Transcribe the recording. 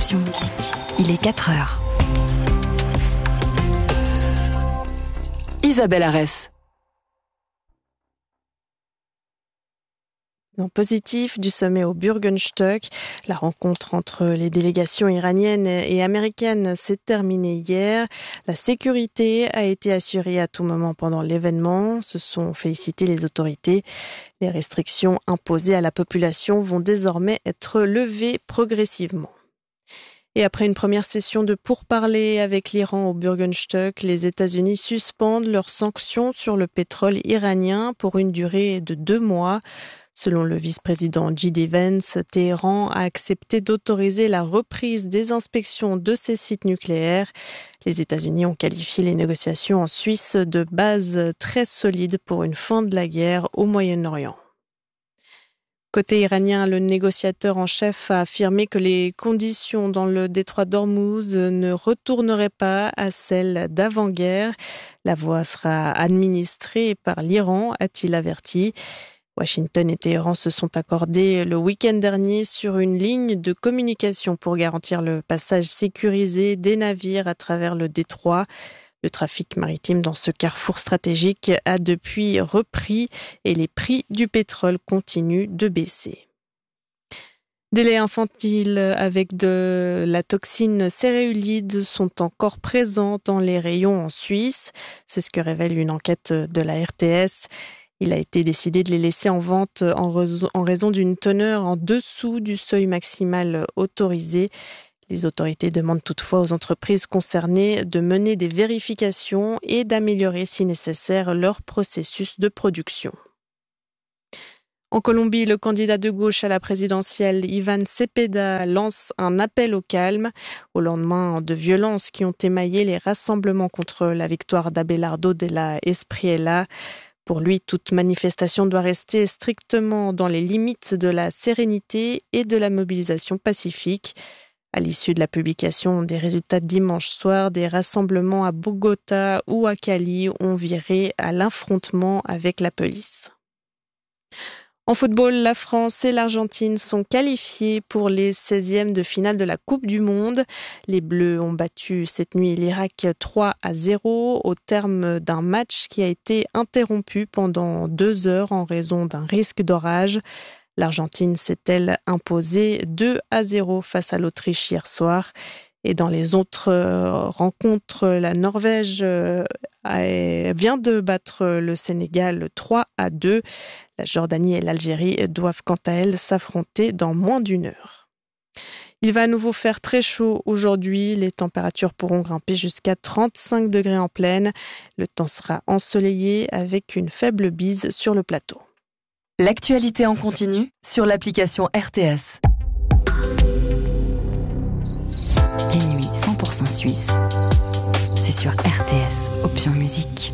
Option Musique. Il est 4h. Isabelle Arès. En positif du sommet au Bürgenstock, la rencontre entre les délégations iraniennes et américaines s'est terminée hier. La sécurité a été assurée à tout moment pendant l'événement. Se sont félicitées les autorités. Les restrictions imposées à la population vont désormais être levées progressivement. Et après une première session de pourparlers avec l'Iran au Bürgenstock, les États-Unis suspendent leurs sanctions sur le pétrole iranien pour une durée de 2 mois. Selon le vice-président J.D. Vance, Téhéran a accepté d'autoriser la reprise des inspections de ses sites nucléaires. Les États-Unis ont qualifié les négociations en Suisse de base très solide pour une fin de la guerre au Moyen-Orient. Côté iranien, le négociateur en chef a affirmé que les conditions dans le détroit d'Ormuz ne retourneraient pas à celles d'avant-guerre. La voie sera administrée par l'Iran, a-t-il averti. Washington et Téhéran se sont accordés le week-end dernier sur une ligne de communication pour garantir le passage sécurisé des navires à travers le détroit. Le trafic maritime dans ce carrefour stratégique a depuis repris et les prix du pétrole continuent de baisser. Des laits infantiles avec de la toxine céréulide sont encore présents dans les rayons en Suisse. C'est ce que révèle une enquête de la RTS. Il a été décidé de les laisser en vente en raison d'une teneur en dessous du seuil maximal autorisé. Les autorités demandent toutefois aux entreprises concernées de mener des vérifications et d'améliorer si nécessaire leur processus de production. En Colombie, le candidat de gauche à la présidentielle, Ivan Cepeda, lance un appel au calme au lendemain de violences qui ont émaillé les rassemblements contre la victoire d'Abelardo de la Espriella. Pour lui, toute manifestation doit rester strictement dans les limites de la sérénité et de la mobilisation pacifique. À l'issue de la publication des résultats dimanche soir, des rassemblements à Bogota ou à Cali ont viré à l'affrontement avec la police. En football, la France et l'Argentine sont qualifiés pour les 16e de finale de la Coupe du Monde. Les Bleus ont battu cette nuit l'Irak 3-0 au terme d'un match qui a été interrompu pendant 2 heures en raison d'un risque d'orage. L'Argentine s'est-elle imposée 2-0 face à l'Autriche hier soir. Et dans les autres rencontres, la Norvège vient de battre le Sénégal 3-2. La Jordanie et l'Algérie doivent quant à elles s'affronter dans moins d'1 heure. Il va à nouveau faire très chaud aujourd'hui. Les températures pourront grimper jusqu'à 35 degrés en plaine. Le temps sera ensoleillé avec une faible bise sur le plateau. L'actualité en continu sur l'application RTS. Les nuits 100% suisses, c'est sur RTS, Option Musique.